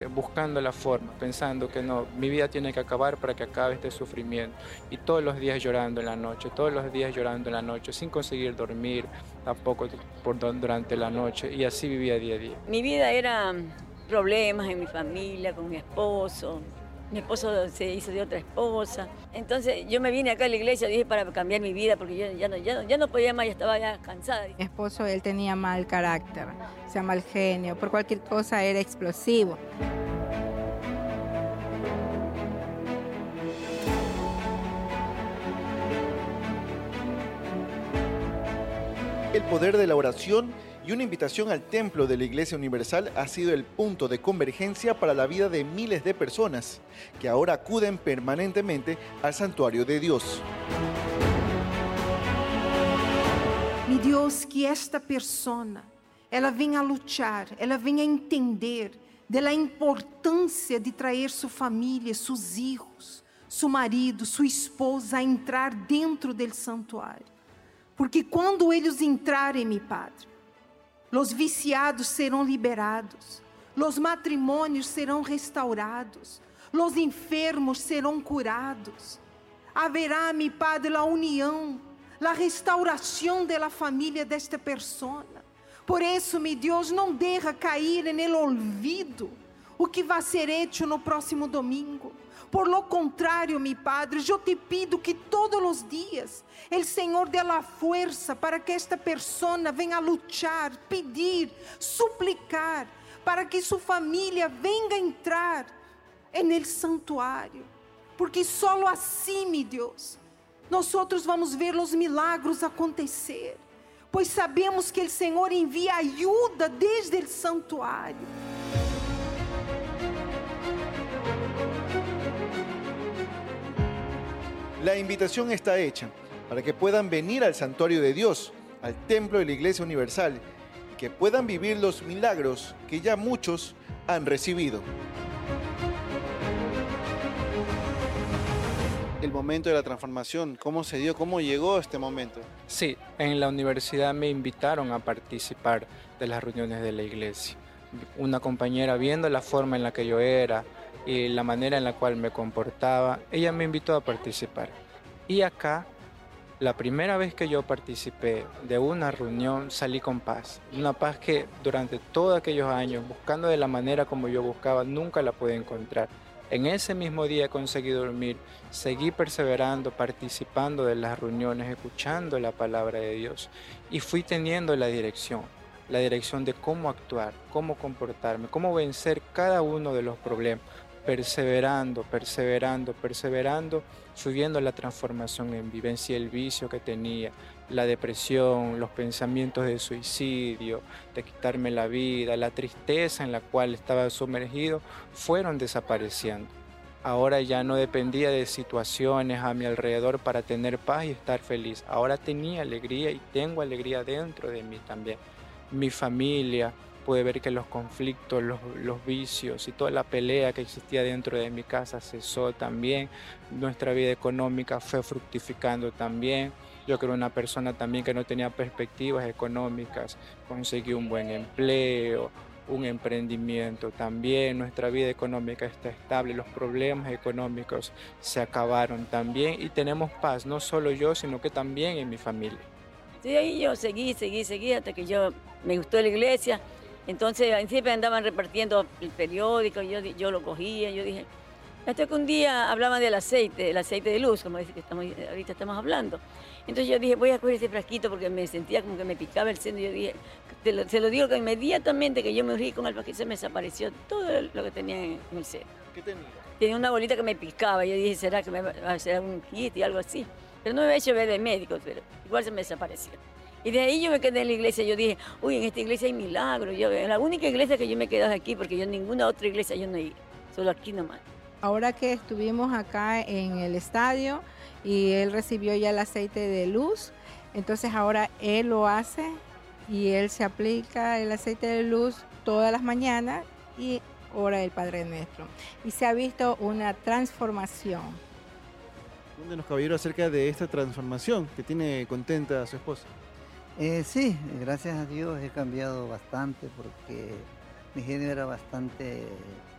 buscando la forma, pensando que no, mi vida tiene que acabar para que acabe este sufrimiento. Y todos los días llorando en la noche, todos los días llorando en la noche, sin conseguir dormir tampoco durante la noche. Y así vivía día a día. Mi vida era problemas en mi familia, con mi esposo. Mi esposo se hizo de otra esposa. Entonces yo me vine acá a la iglesia, dije, para cambiar mi vida, porque yo ya no podía más, ya estaba ya cansada. Mi esposo, él tenía mal carácter, o sea, mal genio, por cualquier cosa era explosivo. El poder de la oración y una invitación al templo de la Iglesia Universal ha sido el punto de convergencia para la vida de miles de personas que ahora acuden permanentemente al santuario de Dios. Mi Deus, que esta persona, ela venha a lutar, ela venha a entender da importância de trazer sua família, seus hijos, seu marido, sua esposa a entrar dentro do santuário. Porque quando eles entrarem, meu Padre, os viciados serão liberados, os matrimônios serão restaurados, os enfermos serão curados. Haverá, meu Padre, a união, a restauração da família desta pessoa. Por isso, meu Deus, não deixa cair no olvido o que vai ser hecho no próximo domingo. Por lo contrário, meu Padre, eu te pido que todos os dias o Senhor dê a força para que esta pessoa venha a lutar, pedir, suplicar, para que sua família venha a entrar no santuário. Porque só assim, meu Deus, nós vamos ver os milagros acontecer. Pois sabemos que o Senhor envia ajuda desde o santuário. La invitación está hecha para que puedan venir al santuario de Dios, al templo de la Iglesia Universal, y que puedan vivir los milagros que ya muchos han recibido. El momento de la transformación, ¿cómo se dio? ¿Cómo llegó este momento? Sí, en la universidad me invitaron a participar de las reuniones de la iglesia. Una compañera, viendo la forma en la que yo era y la manera en la cual me comportaba, ella me invitó a participar. Y acá, la primera vez que yo participé de una reunión, salí con paz. Una paz que durante todos aquellos años, buscando de la manera como yo buscaba, nunca la pude encontrar. En ese mismo día conseguí dormir, seguí perseverando, participando de las reuniones, escuchando la palabra de Dios y fui teniendo la dirección de cómo actuar, cómo comportarme, cómo vencer cada uno de los problemas, perseverando, fui viendo la transformación en mí, vencí el vicio que tenía, la depresión, los pensamientos de suicidio, de quitarme la vida, la tristeza en la cual estaba sumergido, fueron desapareciendo. Ahora ya no dependía de situaciones a mi alrededor para tener paz y estar feliz. Ahora tenía alegría y tengo alegría dentro de mí también. Mi familia pude ver que los conflictos, los vicios y toda la pelea que existía dentro de mi casa cesó también. Nuestra vida económica fue fructificando también. Yo que era una persona también que no tenía perspectivas económicas, conseguí un buen empleo, un emprendimiento también. Nuestra vida económica está estable, los problemas económicos se acabaron también y tenemos paz, no solo yo, sino que también en mi familia. Sí, ahí yo seguí hasta que me gustó la iglesia. Entonces siempre andaban repartiendo el periódico, yo lo cogía, yo dije, hasta que un día hablaban del aceite de luz, como dice que ahorita estamos hablando. Entonces yo dije, voy a coger ese frasquito porque me sentía como que me picaba el seno. Y yo dije, se lo digo que inmediatamente que yo me ungí con el frasquito se me desapareció todo lo que tenía en el seno. ¿Qué tenía? Tenía una bolita que me picaba, yo dije, ¿será que me va a hacer un kit y algo así? Pero no me había hecho ver de médico, pero igual se me desapareció. Y de ahí yo me quedé en la iglesia, yo dije, uy, en esta iglesia hay milagros. Es la única iglesia que yo me quedé aquí, porque yo en ninguna otra iglesia yo no he ido, solo aquí nomás. Ahora que estuvimos acá en el estadio y él recibió ya el aceite de luz, entonces ahora él lo hace y él se aplica el aceite de luz todas las mañanas y ora el Padre Nuestro. Y se ha visto una transformación. Cuéntenos, caballero, acerca de esta transformación que tiene contenta a su esposa. Sí, gracias a Dios he cambiado bastante porque mi genio era bastante